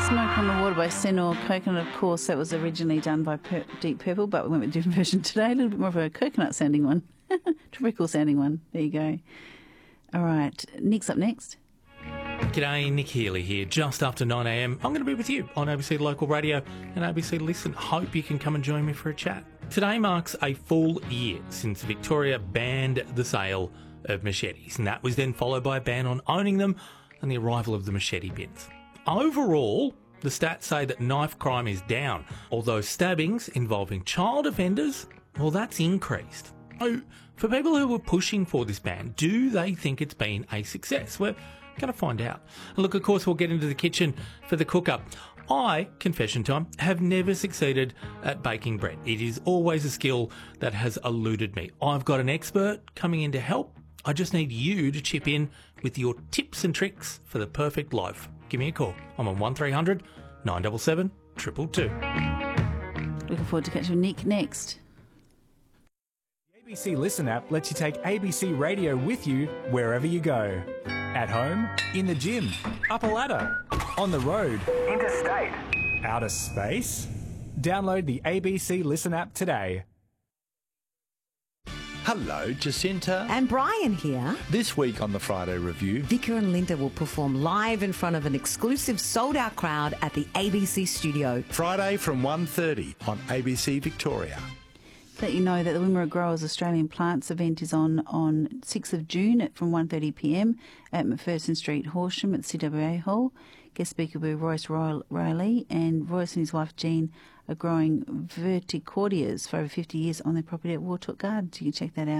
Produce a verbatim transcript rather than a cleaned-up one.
Smoke on the Water by Senor Coconut. Of course, that was originally done by Pur- Deep Purple, but we went with a different version today, a little bit more of a coconut-sounding one. Tropical-sounding one. There you go. All right, Nick's up next. G'day, Nick Healy here, just after nine a m. I'm going to be with you on A B C Local Radio and A B C Listen. Hope you can come and join me for a chat. Today marks a full year since Victoria banned the sale of machetes, and that was then followed by a ban on owning them and the arrival of the machete bins. Overall, the stats say that knife crime is down, although stabbings involving child offenders, well, that's increased. So, for people who were pushing for this ban, do they think it's been a success? We're going to find out. And look, of course, we'll get into the kitchen for the cook-up. I, confession time, have never succeeded at baking bread. It is always a skill that has eluded me. I've got an expert coming in to help. I just need you to chip in with your tips and tricks for the perfect loaf. Give me a call. I'm on one three hundred nine seven seven, two two two. Looking forward to catching Nick next. The A B C Listen app lets you take A B C Radio with you wherever you go. At home, in the gym, up a ladder, on the road, interstate, outer space. Download the A B C Listen app today. Hello, Jacinta. And Brian here. This week on the Friday Review, Vicar and Linda will perform live in front of an exclusive sold-out crowd at the A B C studio. Friday from one thirty on A B C Victoria. Let you know that the Wimmera Growers Australian Plants event is on on sixth of June at, from one thirty p m at McPherson Street, Horsham at C W A Hall. Guest speaker will be Royce Riley, and Royce and his wife Jean are growing verticordias for over fifty years on their property at Wartalk Gardens. You can check that out.